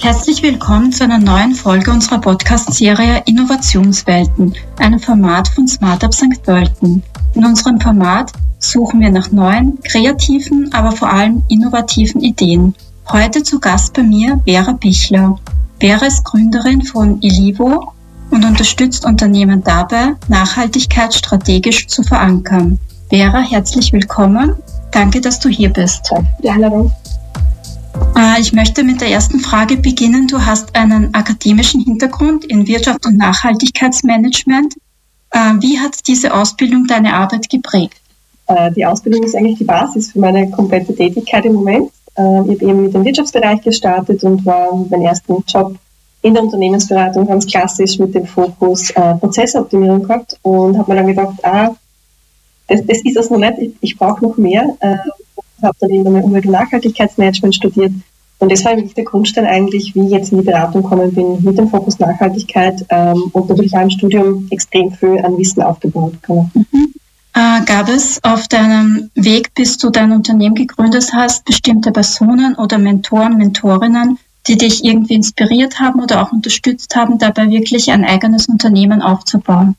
Herzlich willkommen zu einer neuen Folge unserer Podcast-Serie Innovationswelten, einem Format von Smartup St. Pölten. In unserem Format suchen wir nach neuen, kreativen, aber vor allem innovativen Ideen. Heute zu Gast bei mir Vera Bichler. Vera ist Gründerin von Ilivo und unterstützt Unternehmen dabei, Nachhaltigkeit strategisch zu verankern. Vera, herzlich willkommen. Danke, dass du hier bist. Danke für die Einladung. Ich möchte mit der ersten Frage beginnen. Du hast einen akademischen Hintergrund in Wirtschaft und Nachhaltigkeitsmanagement. Wie hat diese Ausbildung deine Arbeit geprägt? Die Ausbildung ist eigentlich die Basis für meine komplette Tätigkeit im Moment. Ich habe eben mit dem Wirtschaftsbereich gestartet und war mit meinem ersten Job in der Unternehmensberatung ganz klassisch mit dem Fokus Prozessoptimierung gehabt und habe mir dann gedacht, das ist es noch nicht, ich brauche noch mehr. Habe dann irgendwann Umwelt- und Nachhaltigkeitsmanagement studiert. Und das war wirklich der Grundstein eigentlich, wie ich jetzt in die Beratung gekommen bin, mit dem Fokus Nachhaltigkeit und natürlich auch im Studium extrem viel an Wissen aufgebaut. Genau. Gab es auf deinem Weg, bis du dein Unternehmen gegründet hast, bestimmte Personen oder Mentoren, Mentorinnen, die dich irgendwie inspiriert haben oder auch unterstützt haben, dabei wirklich ein eigenes Unternehmen aufzubauen?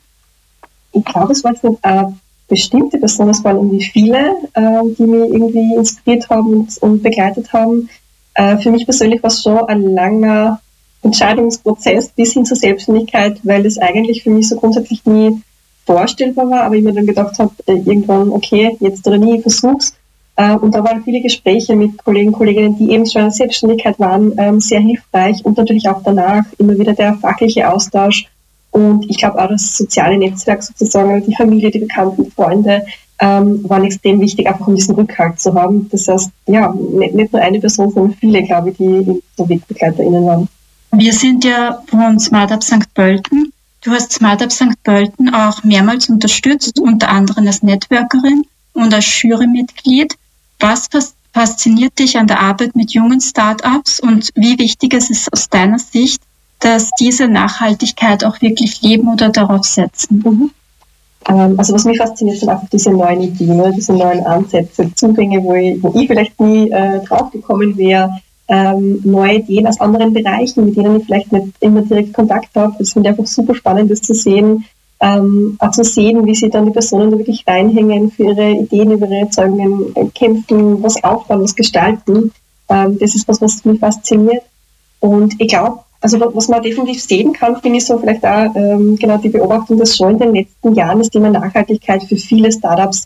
Ich glaube, es war jetzt nicht bestimmte Personen, es waren irgendwie viele, die mich irgendwie inspiriert haben und begleitet haben. Für mich persönlich war es schon ein langer Entscheidungsprozess bis hin zur Selbstständigkeit, weil es eigentlich für mich so grundsätzlich nie vorstellbar war, aber ich mir dann gedacht habe, irgendwann, okay, jetzt oder nie, ich versuch's. Und da waren viele Gespräche mit Kollegen, Kolleginnen, die eben schon in der Selbstständigkeit waren, sehr hilfreich und natürlich auch danach immer wieder der fachliche Austausch. Und ich glaube auch das soziale Netzwerk sozusagen, die Familie, die Bekannten, die Freunde waren extrem wichtig, einfach um diesen Rückhalt zu haben. Das heißt, ja, nicht nur eine Person, sondern viele, glaube ich, die so WegbegleiterInnen waren. Wir sind ja von Smartup St. Pölten. Du hast Smartup St. Pölten auch mehrmals unterstützt, unter anderem als Networkerin und als Jurymitglied. Was fasziniert dich an der Arbeit mit jungen Startups und wie wichtig ist es aus deiner Sicht, dass diese Nachhaltigkeit auch wirklich leben oder darauf setzen? Also was mich fasziniert, sind einfach diese neuen Ideen, diese neuen Ansätze, Zugänge, wo ich vielleicht nie drauf gekommen wäre, neue Ideen aus anderen Bereichen, mit denen ich vielleicht nicht immer direkt Kontakt habe. Das finde ich einfach super spannend, das zu sehen, auch zu sehen, wie sich dann die Personen da wirklich reinhängen, für ihre Ideen, über ihre Erzeugungen kämpfen, was aufbauen, was gestalten. Das ist was mich fasziniert. Und ich glaube, also was man definitiv sehen kann, finde ich so vielleicht auch genau die Beobachtung, dass schon in den letzten Jahren das Thema Nachhaltigkeit für viele Startups,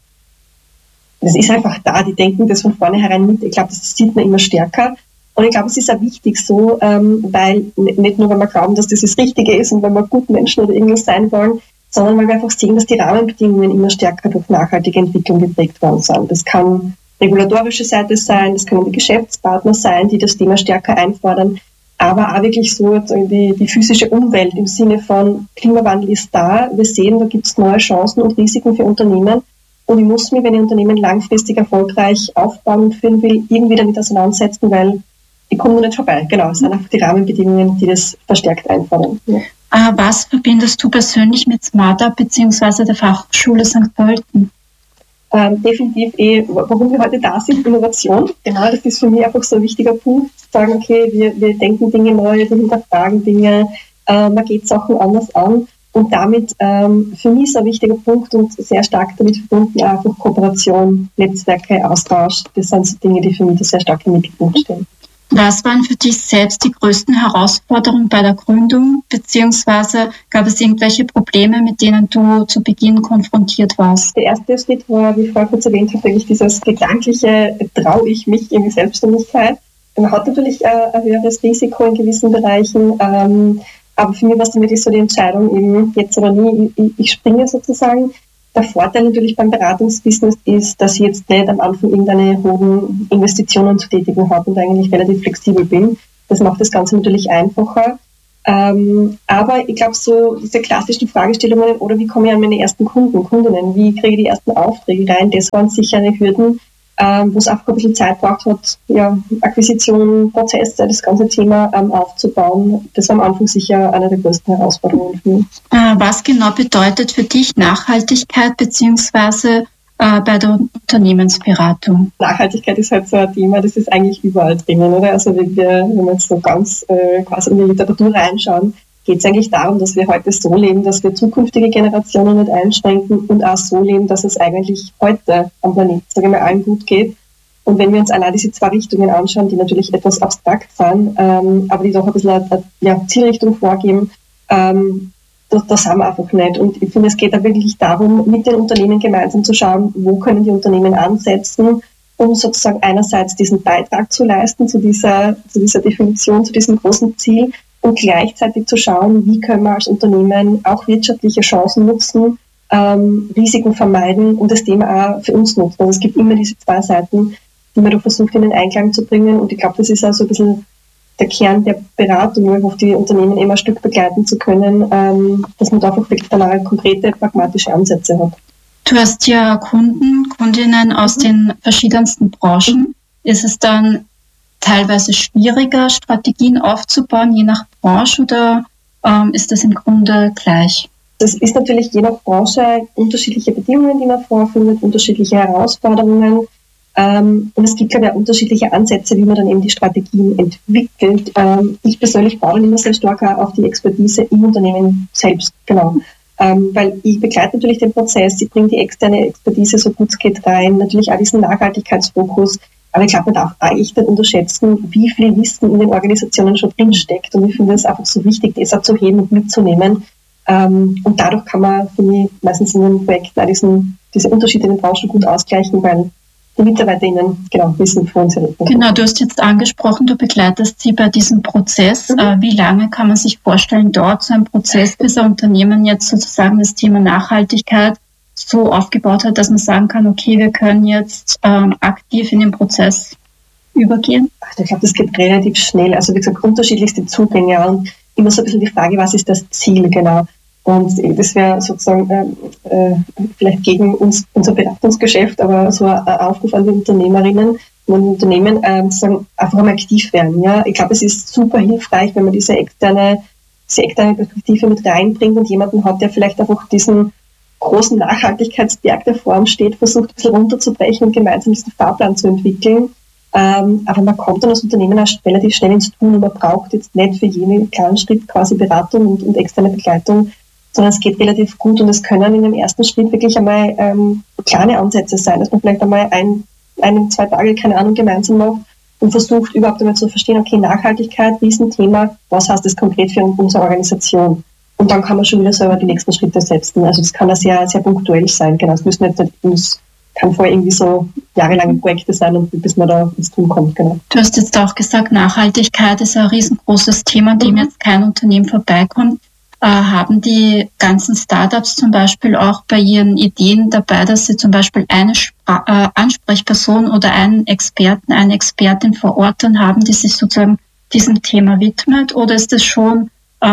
das ist einfach da, die denken das von vornherein mit. Ich glaube, das sieht man immer stärker. Und ich glaube, es ist auch wichtig so, weil nicht nur, weil wir glauben, dass das das Richtige ist und weil wir gute Menschen oder irgendwas sein wollen, sondern weil wir einfach sehen, dass die Rahmenbedingungen immer stärker durch nachhaltige Entwicklung geprägt worden sind. Das kann regulatorische Seite sein, das können die Geschäftspartner sein, die das Thema stärker einfordern. Aber auch wirklich so die physische Umwelt im Sinne von Klimawandel ist da. Wir sehen, da gibt es neue Chancen und Risiken für Unternehmen. Und ich muss mich, wenn ich Unternehmen langfristig erfolgreich aufbauen und führen will, irgendwie damit auseinandersetzen, weil ich komme nicht vorbei. Genau, es sind einfach die Rahmenbedingungen, die das verstärkt einfordern. Ja. Was verbindest du persönlich mit Smartup bzw. der Fachhochschule St. Pölten? Definitiv warum wir heute da sind, Innovation. Genau, das ist für mich einfach so ein wichtiger Punkt, zu sagen, okay, wir denken Dinge neu, wir hinterfragen Dinge, man geht Sachen anders an und damit für mich ist ein wichtiger Punkt und sehr stark damit verbunden einfach Kooperation, Netzwerke, Austausch. Das sind so Dinge, die für mich da sehr stark im Mittelpunkt stehen. Was waren für dich selbst die größten Herausforderungen bei der Gründung, beziehungsweise gab es irgendwelche Probleme, mit denen du zu Beginn konfrontiert warst? Der erste Schritt war, wie ich vorher kurz erwähnt habe, eigentlich dieses gedankliche, traue ich mich in die Selbstständigkeit. Man hat natürlich ein höheres Risiko in gewissen Bereichen, aber für mich war es dann wirklich so die Entscheidung, eben jetzt oder nie, ich springe sozusagen. Der Vorteil natürlich beim Beratungsbusiness ist, dass ich jetzt nicht am Anfang irgendeine hohen Investitionen zu tätigen habe und eigentlich relativ flexibel bin. Das macht das Ganze natürlich einfacher. Aber ich glaube, so diese klassischen Fragestellungen oder wie komme ich an meine ersten Kunden, Kundinnen, wie kriege ich die ersten Aufträge rein, das waren sicher eine Hürden, wo es einfach ein bisschen Zeit braucht hat, ja, Akquisition, Prozesse, das ganze Thema aufzubauen. Das war am Anfang sicher eine der größten Herausforderungen für mich. Was genau bedeutet für dich Nachhaltigkeit, beziehungsweise bei der Unternehmensberatung? Nachhaltigkeit ist halt so ein Thema, das ist eigentlich überall drinnen, oder? Also wenn wir jetzt so ganz quasi in die Literatur reinschauen, geht es eigentlich darum, dass wir heute so leben, dass wir zukünftige Generationen nicht einschränken und auch so leben, dass es eigentlich heute am Planeten, sagen wir, allen gut geht. Und wenn wir uns allein diese zwei Richtungen anschauen, die natürlich etwas abstrakt sind, aber die doch ein bisschen eine Zielrichtung vorgeben, das haben wir einfach nicht. Und ich finde, es geht da wirklich darum, mit den Unternehmen gemeinsam zu schauen, wo können die Unternehmen ansetzen, um sozusagen einerseits diesen Beitrag zu leisten zu dieser Definition, zu diesem großen Ziel und gleichzeitig zu schauen, wie können wir als Unternehmen auch wirtschaftliche Chancen nutzen, Risiken vermeiden und das Thema auch für uns nutzen. Also es gibt immer diese zwei Seiten, die man da versucht in den Einklang zu bringen. Und ich glaube, das ist auch so ein bisschen der Kern der Beratung, auf die Unternehmen immer ein Stück begleiten zu können, dass man da einfach wirklich dann auch konkrete, pragmatische Ansätze hat. Du hast ja Kundinnen aus den verschiedensten Branchen. Ist es dann teilweise schwieriger, Strategien aufzubauen, je nach Branche, oder ist das im Grunde gleich? Das ist natürlich je nach Branche unterschiedliche Bedingungen, die man vorfindet, unterschiedliche Herausforderungen. Und es gibt, glaube ich, auch unterschiedliche Ansätze, wie man dann eben die Strategien entwickelt. Ich persönlich baue dann immer sehr stark auf die Expertise im Unternehmen selbst, genau. Weil ich begleite natürlich den Prozess, ich bringe die externe Expertise so gut es geht rein, natürlich auch diesen Nachhaltigkeitsfokus. Aber ich glaube, man darf eigentlich nicht unterschätzen, wie viel Wissen in den Organisationen schon drinsteckt. Und ich finde es einfach so wichtig, das auch zu heben und mitzunehmen. Und dadurch kann man, finde ich, meistens in einem Projekt auch diese Unterschiede in den Branchen gut ausgleichen, weil die MitarbeiterInnen genau wissen für uns. Genau, du hast jetzt angesprochen, du begleitest sie bei diesem Prozess. Wie lange kann man sich vorstellen, dauert so ein Prozess, bis ein Unternehmen jetzt sozusagen das Thema Nachhaltigkeit so aufgebaut hat, dass man sagen kann, okay, wir können jetzt aktiv in den Prozess übergehen? Ich glaube, das geht relativ schnell. Also wie gesagt, unterschiedlichste Zugänge und immer so ein bisschen die Frage, was ist das Ziel genau? Und das wäre sozusagen vielleicht gegen unser Beratungsgeschäft, aber so ein Aufruf an die Unternehmerinnen und Unternehmen, sagen, einfach mal aktiv werden. Ja? Ich glaube, es ist super hilfreich, wenn man diese externe Perspektive mit reinbringt und jemanden hat, der vielleicht einfach diesen großen Nachhaltigkeitsberg, der vor ihm steht, versucht ein bisschen runterzubrechen und gemeinsam diesen Fahrplan zu entwickeln. Aber man kommt dann als Unternehmen auch relativ schnell ins Tun und man braucht jetzt nicht für jeden kleinen Schritt quasi Beratung und externe Begleitung, sondern es geht relativ gut und es können in dem ersten Schritt wirklich einmal kleine Ansätze sein, dass man vielleicht einmal 2 Tage, keine Ahnung, gemeinsam macht und versucht überhaupt einmal zu verstehen, okay, Nachhaltigkeit, Riesenthema, was heißt das konkret für unsere Organisation? Und dann kann man schon wieder selber die nächsten Schritte setzen. Also das kann ja sehr, sehr punktuell sein. Genau, es kann vorher irgendwie so jahrelange Projekte sein, und bis man da ins Tun kommt. Genau. Du hast jetzt auch gesagt, Nachhaltigkeit ist ein riesengroßes Thema, an dem jetzt kein Unternehmen vorbeikommt. Haben die ganzen Startups zum Beispiel auch bei ihren Ideen dabei, dass sie zum Beispiel eine Ansprechperson oder einen Experten, eine Expertin vor Ort dann haben, die sich sozusagen diesem Thema widmet? Oder ist das schon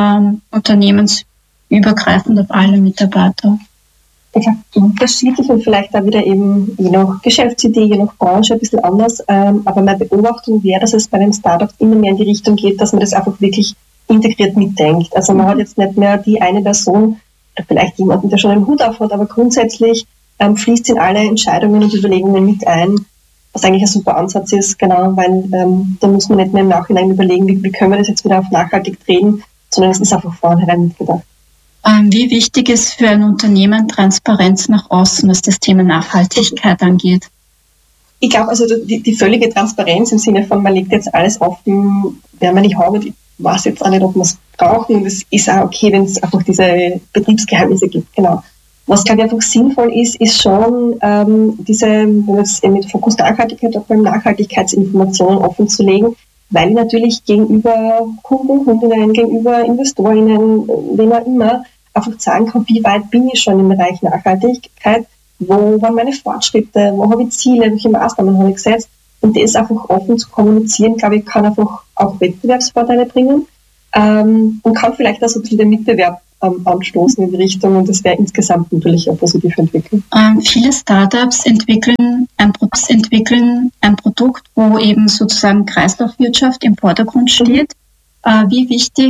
unternehmensübergreifend auf alle Mitarbeiter? Ich glaube, unterschiedlich und vielleicht auch wieder eben je nach Geschäftsidee, je nach Branche ein bisschen anders. Aber meine Beobachtung wäre, dass es bei den Startups immer mehr in die Richtung geht, dass man das einfach wirklich integriert mitdenkt. Also man hat jetzt nicht mehr die eine Person oder vielleicht jemanden, der schon einen Hut auf hat, aber grundsätzlich fließt in alle Entscheidungen und Überlegungen mit ein, was eigentlich ein super Ansatz ist, genau, weil da muss man nicht mehr im Nachhinein überlegen, wie können wir das jetzt wieder auf nachhaltig drehen, sondern es ist einfach vornherein mitgedacht. Wie wichtig ist für ein Unternehmen Transparenz nach außen, was das Thema Nachhaltigkeit angeht? Ich glaube, also die völlige Transparenz im Sinne von, man legt jetzt alles auf, wer man nicht haben, ich weiß jetzt auch nicht, ob wir es brauchen, und es ist auch okay, wenn es einfach diese Betriebsgeheimnisse gibt, genau. Was, glaube ich, einfach sinnvoll ist schon, wenn man jetzt mit Fokus Nachhaltigkeit, auch beim Nachhaltigkeitsinformationen offen zu legen, weil ich natürlich gegenüber Kunden, Kundinnen, gegenüber Investorinnen, wen auch immer, einfach sagen kann, wie weit bin ich schon im Bereich Nachhaltigkeit, wo waren meine Fortschritte, wo habe ich Ziele, welche Maßnahmen habe ich gesetzt, und das einfach offen zu kommunizieren, glaube ich, kann einfach auch Wettbewerbsvorteile bringen und kann vielleicht auch so ein bisschen den Mitbewerb anstoßen in die Richtung, und das wäre insgesamt natürlich eine positive Entwicklung. Viele Startups entwickeln ein Produkt, wo eben sozusagen Kreislaufwirtschaft im Vordergrund steht. Wie wichtig